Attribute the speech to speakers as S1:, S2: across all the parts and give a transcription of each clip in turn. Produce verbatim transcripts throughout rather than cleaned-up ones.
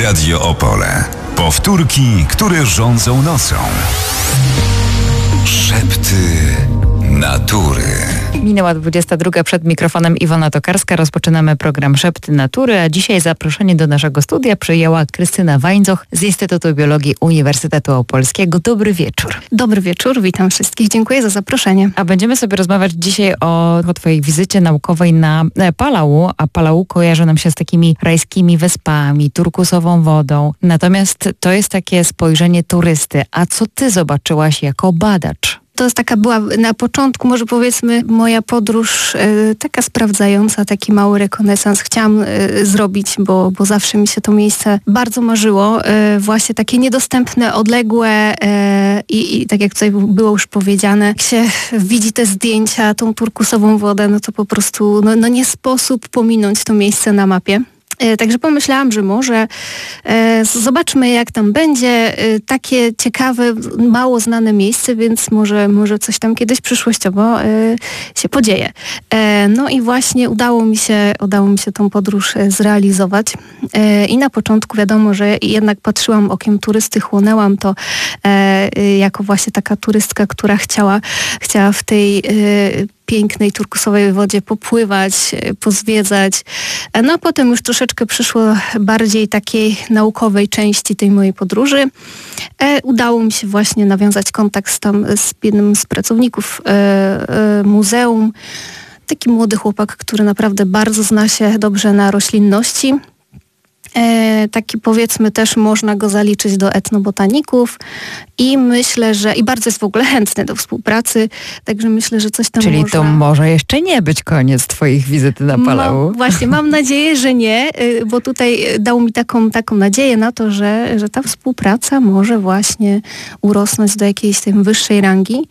S1: Radio Opole. Powtórki, które rządzą nocą. Szepty natury.
S2: Minęła dwudziesta druga, przed mikrofonem Iwona Tokarska. Rozpoczynamy program Szepty Natury, a dzisiaj zaproszenie do naszego studia przyjęła Krystyna Wańdzoch z Instytutu Biologii Uniwersytetu Opolskiego. Dobry wieczór.
S3: Dobry wieczór, witam wszystkich. Dziękuję za zaproszenie.
S2: A będziemy sobie rozmawiać dzisiaj o, o twojej wizycie naukowej na Palau, a Palau kojarzy nam się z takimi rajskimi wyspami, turkusową wodą. Natomiast to jest takie spojrzenie turysty. A co ty zobaczyłaś jako badacz?
S3: To jest taka była na początku, może powiedzmy, moja podróż e, taka sprawdzająca, taki mały rekonesans chciałam e, zrobić, bo, bo zawsze mi się to miejsce bardzo marzyło. E, właśnie takie niedostępne, odległe e, i, i tak jak tutaj było już powiedziane, jak się widzi te zdjęcia, tą turkusową wodę, no to po prostu no, no nie sposób pominąć to miejsce na mapie. Także pomyślałam, że może e, zobaczmy, jak tam będzie. E, takie ciekawe, mało znane miejsce, więc może, może coś tam kiedyś przyszłościowo e, się podzieje. E, no i właśnie udało mi się, udało mi się tą podróż zrealizować. E, I na początku wiadomo, że jednak patrzyłam okiem turysty, chłonęłam to e, jako właśnie taka turystka, która chciała, chciała w tej e, pięknej turkusowej wodzie popływać, pozwiedzać. No a potem już troszeczkę przyszło bardziej takiej naukowej części tej mojej podróży. E, udało mi się właśnie nawiązać kontakt z, tam, z jednym z pracowników e, e, muzeum. Taki młody chłopak, który naprawdę bardzo zna się dobrze na roślinności. E, taki powiedzmy też można go zaliczyć do etnobotaników i myślę, że i bardzo jest w ogóle chętny do współpracy, także myślę, że coś tam
S2: Czyli
S3: można...
S2: to może jeszcze nie być koniec twoich wizyty na Palau.
S3: Mam, właśnie, mam nadzieję, że nie, bo tutaj dał mi taką, taką nadzieję na to, że, że ta współpraca może właśnie urosnąć do jakiejś tej wyższej rangi.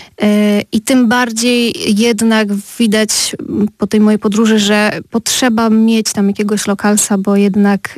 S3: I tym bardziej jednak widać po tej mojej podróży, że potrzeba mieć tam jakiegoś lokalsa, bo jednak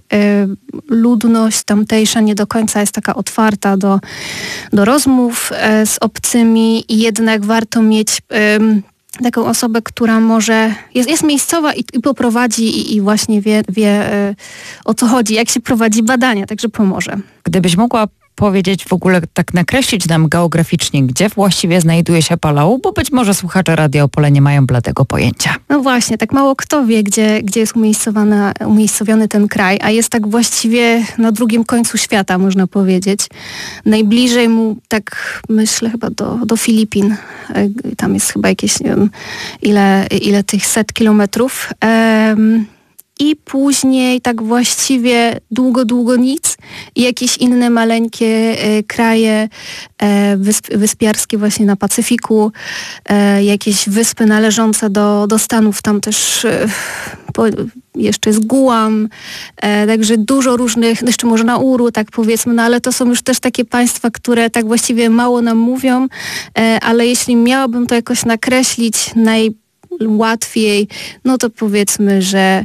S3: ludność tamtejsza nie do końca jest taka otwarta do, do rozmów z obcymi i jednak warto mieć taką osobę, która może jest, jest miejscowa i, i poprowadzi i, i właśnie wie, wie o co chodzi, jak się prowadzi badania, także pomoże.
S2: Gdybyś mogła powiedzieć w ogóle, tak nakreślić nam geograficznie, gdzie właściwie znajduje się Palau, bo być może słuchacze Radia Opole nie mają bladego pojęcia.
S3: No właśnie, tak mało kto wie, gdzie, gdzie jest umiejscowiony ten kraj, a jest tak właściwie na drugim końcu świata, można powiedzieć. Najbliżej mu, tak myślę, chyba do, do Filipin. Tam jest chyba jakieś, nie wiem, ile, ile tych set kilometrów. Um, I później tak właściwie długo, długo nic i jakieś inne maleńkie e, kraje e, wysp, wyspiarskie właśnie na Pacyfiku, e, jakieś wyspy należące do, do Stanów, tam też e, po, jeszcze jest Guam, e, także dużo różnych, jeszcze może Nauru, tak powiedzmy, no ale to są już też takie państwa, które tak właściwie mało nam mówią, e, ale jeśli miałabym to jakoś nakreślić, naj łatwiej, no to powiedzmy, że,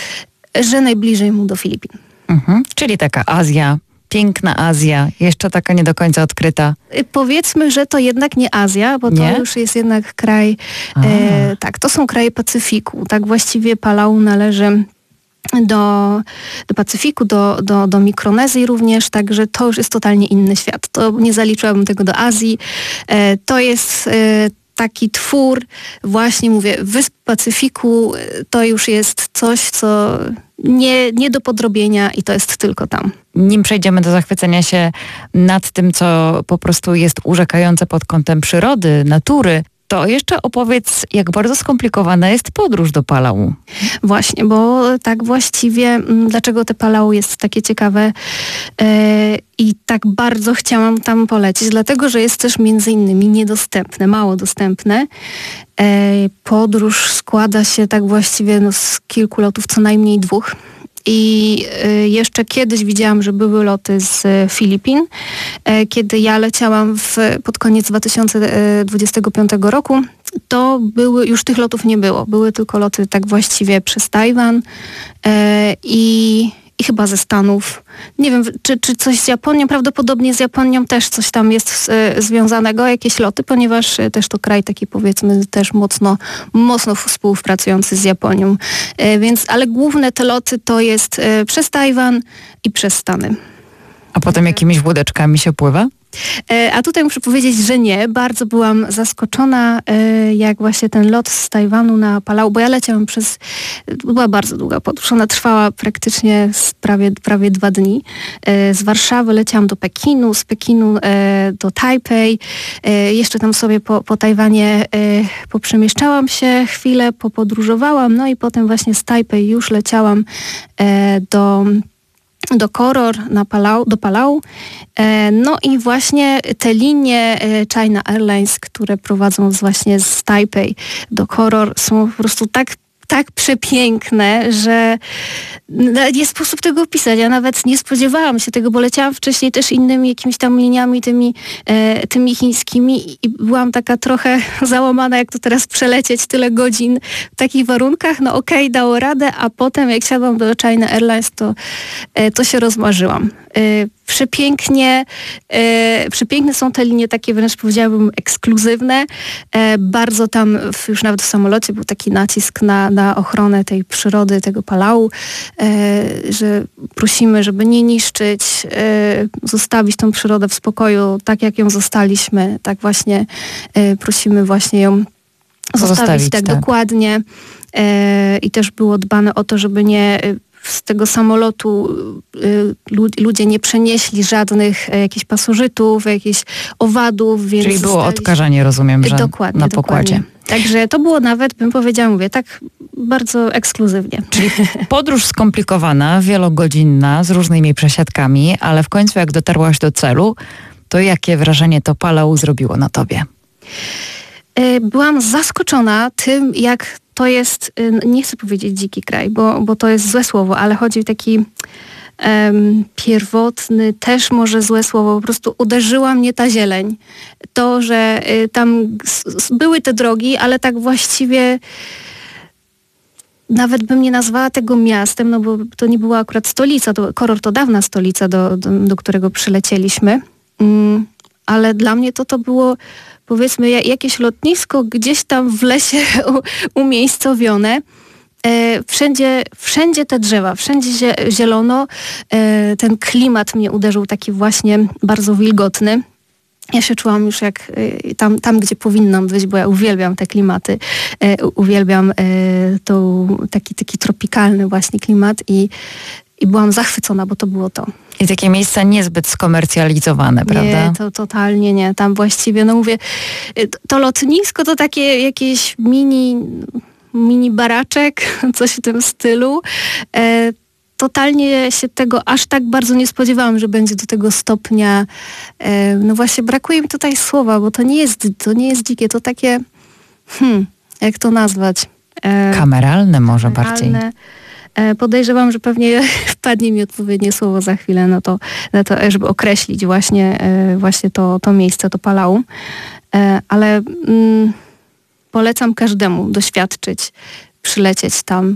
S3: że najbliżej mu do Filipin.
S2: Mhm. Czyli taka Azja, piękna Azja, jeszcze taka nie do końca odkryta.
S3: Powiedzmy, że to jednak nie Azja, bo
S2: nie?
S3: to już jest jednak kraj, e, tak, to są kraje Pacyfiku. Tak właściwie Palau należy do, do Pacyfiku, do, do, do Mikronezji również, także to już jest totalnie inny świat. To nie zaliczyłabym tego do Azji. E, to jest e, taki twór, właśnie mówię, wysp Pacyfiku, to już jest coś, co nie, nie do podrobienia i to jest tylko tam.
S2: Nim przejdziemy do zachwycenia się nad tym, co po prostu jest urzekające pod kątem przyrody, natury, to jeszcze opowiedz, jak bardzo skomplikowana jest podróż do Palau.
S3: Właśnie, bo tak właściwie, dlaczego te Palau jest takie ciekawe yy, i tak bardzo chciałam tam polecieć, dlatego, że jest też między innymi niedostępne, mało dostępne. Yy, podróż składa się tak właściwie no, z kilku lotów, co najmniej dwóch. I jeszcze kiedyś widziałam, że były loty z Filipin, kiedy ja leciałam w, pod koniec dwa tysiące dwudziestego piątego roku, to były, już tych lotów nie było. Były tylko loty tak właściwie przez Tajwan i i chyba ze Stanów. Nie wiem, czy, czy coś z Japonią, prawdopodobnie z Japonią też coś tam jest y, związanego, jakieś loty, ponieważ y, też to kraj taki, powiedzmy, też mocno, mocno współpracujący z Japonią. Y, więc, ale główne te loty to jest y, przez Tajwan i przez Stany.
S2: A potem jakimiś łódeczkami się pływa?
S3: A tutaj muszę powiedzieć, że nie. Bardzo byłam zaskoczona, jak właśnie ten lot z Tajwanu na Palau, bo ja leciałam przez, była bardzo długa podróż, ona trwała praktycznie prawie, prawie dwa dni. Z Warszawy leciałam do Pekinu, z Pekinu do Tajpej. Jeszcze tam sobie po, po Tajwanie poprzemieszczałam się chwilę, popodróżowałam, no i potem właśnie z Tajpej już leciałam do do Koror, na Palau, do Palau. No i właśnie te linie China Airlines, które prowadzą właśnie z Tajpej do Koror, są po prostu tak tak przepiękne, że nie sposób tego opisać. Ja nawet nie spodziewałam się tego, bo leciałam wcześniej też innymi jakimiś tam liniami, tymi, e, tymi chińskimi i byłam taka trochę załamana, jak to teraz przelecieć tyle godzin w takich warunkach. No okej, okay, dało radę, a potem jak siadłam do China Airlines, to, e, to się rozmarzyłam. E, Przepięknie, e, przepiękne są te linie, takie wręcz powiedziałabym ekskluzywne. E, bardzo tam, w, już nawet w samolocie był taki nacisk na, na ochronę tej przyrody, tego Palau, e, że prosimy, żeby nie niszczyć, e, zostawić tą przyrodę w spokoju, tak jak ją zostaliśmy, tak właśnie e, prosimy właśnie ją zostawić, zostawić tak, tak dokładnie. E, I też było dbane o to, żeby nie z tego samolotu y, ludzie nie przenieśli żadnych e, jakichś pasożytów, jakichś owadów. Więc
S2: czyli było odkażanie, rozumiem, że
S3: dokładnie,
S2: na pokładzie.
S3: Dokładnie. Także to było nawet, bym powiedziała, mówię, tak bardzo ekskluzywnie.
S2: Czyli podróż skomplikowana, wielogodzinna, z różnymi przesiadkami, ale w końcu jak dotarłaś do celu, to jakie wrażenie to Palau zrobiło na tobie?
S3: Byłam zaskoczona tym, jak to jest, nie chcę powiedzieć dziki kraj, bo, bo to jest złe słowo, ale chodzi o taki um, pierwotny, też może złe słowo, po prostu uderzyła mnie ta zieleń. To, że y, tam s, były te drogi, ale tak właściwie nawet bym nie nazwała tego miastem, no bo to nie była akurat stolica, to Koror to dawna stolica, do, do, do którego przylecieliśmy, um, ale dla mnie to to było, powiedzmy, jakieś lotnisko gdzieś tam w lesie umiejscowione. E, wszędzie, wszędzie te drzewa, wszędzie zielono. E, ten klimat mnie uderzył taki właśnie bardzo wilgotny. Ja się czułam już jak y, tam, tam, gdzie powinnam być, bo ja uwielbiam te klimaty. E, uwielbiam e, to, taki, taki tropikalny właśnie klimat i, i byłam zachwycona, bo to było to.
S2: I takie miejsca niezbyt skomercjalizowane, prawda?
S3: Nie, to totalnie nie. Tam właściwie, no mówię, to lotnisko to takie jakieś mini, mini baraczek, coś w tym stylu. E, totalnie się tego aż tak bardzo nie spodziewałam, że będzie do tego stopnia. E, no właśnie, brakuje mi tutaj słowa, bo to nie jest, to nie jest dzikie, to takie, hmm, jak to nazwać?
S2: E, kameralne może kameralne. bardziej.
S3: Podejrzewam, że pewnie wpadnie mi odpowiednie słowo za chwilę na to, na to żeby określić właśnie, właśnie to, to miejsce, to Palau. Ale mm, polecam każdemu doświadczyć, przylecieć tam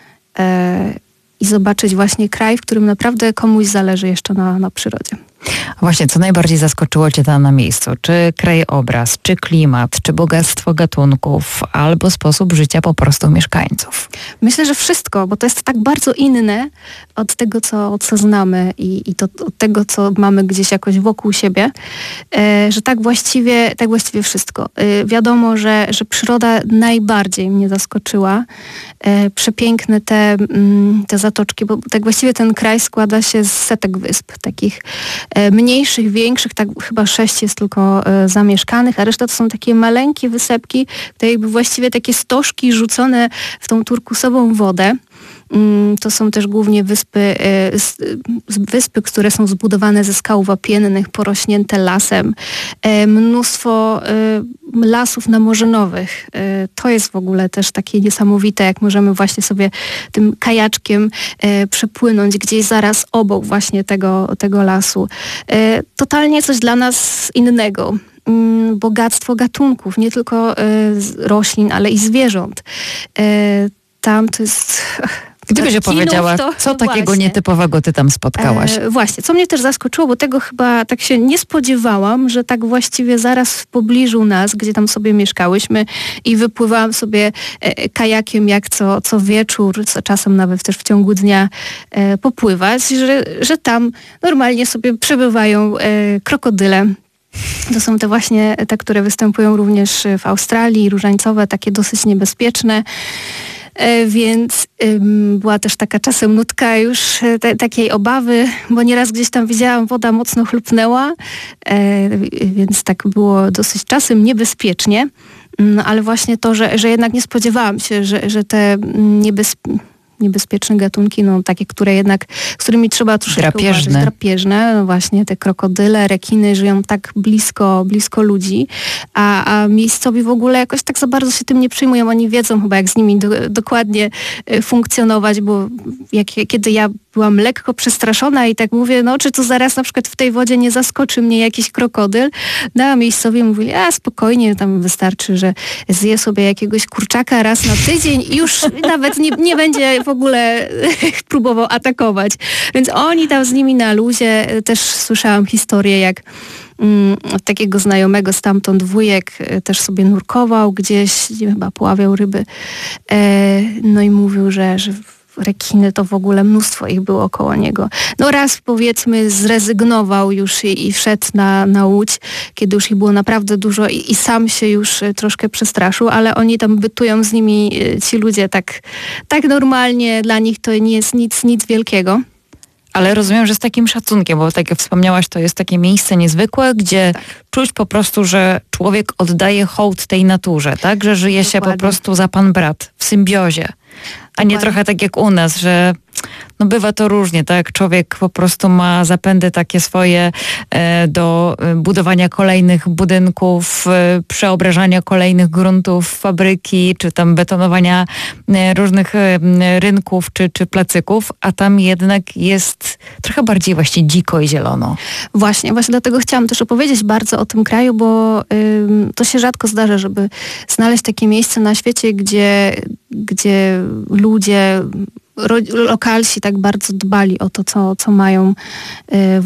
S3: e, i zobaczyć właśnie kraj, w którym naprawdę komuś zależy jeszcze na, na przyrodzie.
S2: Właśnie, co najbardziej zaskoczyło cię tam na miejscu? Czy krajobraz, czy klimat, czy bogactwo gatunków, albo sposób życia po prostu mieszkańców?
S3: Myślę, że wszystko, bo to jest tak bardzo inne od tego, co, co znamy i, i to, od tego, co mamy gdzieś jakoś wokół siebie, e, że tak właściwie, tak właściwie wszystko. E, wiadomo, że, że przyroda najbardziej mnie zaskoczyła. E, przepiękne te, m, te zatoczki, bo tak właściwie ten kraj składa się z setek wysp, takich mniejszych, większych, tak chyba sześć jest tylko e, zamieszkanych, a reszta to są takie maleńkie wysepki, to jakby właściwie takie stożki rzucone w tą turkusową wodę. Mm, to są też głównie wyspy, e, z, z wyspy, które są zbudowane ze skał wapiennych, porośnięte lasem. E, mnóstwo e, lasów namorzynowych. E, to jest w ogóle też takie niesamowite, jak możemy właśnie sobie tym kajaczkiem e, przepłynąć gdzieś zaraz obok właśnie tego, tego lasu. E, totalnie coś dla nas innego. Mm, bogactwo gatunków, nie tylko e, roślin, ale i zwierząt. E, tam to jest...
S2: Gdybyś
S3: rekinów,
S2: opowiedziała,
S3: to
S2: co
S3: no
S2: takiego
S3: właśnie.
S2: nietypowego ty tam spotkałaś?
S3: E, właśnie, co mnie też zaskoczyło, bo tego chyba tak się nie spodziewałam, że tak właściwie zaraz w pobliżu nas, gdzie tam sobie mieszkałyśmy i wypływałam sobie e, kajakiem jak co, co wieczór, co czasem nawet też w ciągu dnia e, popływać, że, że tam normalnie sobie przebywają e, krokodyle. To są te właśnie te, które występują również w Australii, różańcowe, takie dosyć niebezpieczne. E, więc ym, była też taka czasem nutka już te, takiej obawy, bo nieraz gdzieś tam widziałam, woda mocno chlupnęła, e, więc tak było dosyć czasem niebezpiecznie. No, ale właśnie to, że, że jednak nie spodziewałam się, że, że te niebezpieczne niebezpieczne gatunki, no takie, które jednak, z którymi trzeba troszeczkę
S2: Drapieżne.
S3: uważać. Drapieżne. No właśnie te krokodyle, rekiny żyją tak blisko, blisko ludzi, a, a miejscowi w ogóle jakoś tak za bardzo się tym nie przyjmują. Oni wiedzą chyba, jak z nimi do, dokładnie y, funkcjonować, bo jak, kiedy ja byłam lekko przestraszona i tak mówię, no czy to zaraz na przykład w tej wodzie nie zaskoczy mnie jakiś krokodyl, no a miejscowi mówili, a spokojnie, tam wystarczy, że zje sobie jakiegoś kurczaka raz na tydzień i już nawet nie, nie będzie w ogóle próbował atakować. Więc oni tam z nimi na luzie, też słyszałam historię, jak mm, takiego znajomego stamtąd wujek też sobie nurkował gdzieś, nie wiem, chyba poławiał ryby, e, no i mówił, że, że rekiny to w ogóle mnóstwo ich było koło niego. No raz powiedzmy zrezygnował już i, i wszedł na, na łódź, kiedy już ich było naprawdę dużo i, i sam się już troszkę przestraszył, ale oni tam bytują z nimi, ci ludzie tak, tak normalnie, dla nich to nie jest nic, nic wielkiego.
S2: Ale rozumiem, że z takim szacunkiem, bo tak jak wspomniałaś, to jest takie miejsce niezwykłe, gdzie tak. czuć po prostu, że człowiek oddaje hołd tej naturze, tak? Że żyje Dokładnie. się po prostu za pan brat, w symbiozie. A nie trochę tak jak u nas, że no bywa to różnie, tak? Człowiek po prostu ma zapędy takie swoje e, do budowania kolejnych budynków, e, przeobrażania kolejnych gruntów, fabryki, czy tam betonowania e, różnych e, rynków, czy, czy placyków, a tam jednak jest trochę bardziej właśnie dziko i zielono.
S3: Właśnie, właśnie dlatego chciałam też opowiedzieć bardzo o tym kraju, bo ym, to się rzadko zdarza, żeby znaleźć takie miejsce na świecie, gdzie, gdzie ludzie, ro, lokalsi tak bardzo dbali o to, co, co mają y,